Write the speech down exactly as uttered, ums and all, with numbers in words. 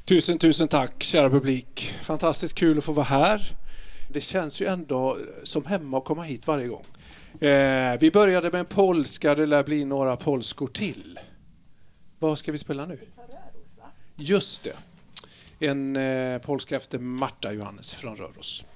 Tusen, tusen tack, kära publik. Fantastiskt kul att få vara här. Det känns ju ändå som hemma att komma hit varje gång. Eh, vi började med en polska, det lär bli några polskor till. Vad ska vi spela nu? Just det. En eh, polska efter Marta Johannes från Röros.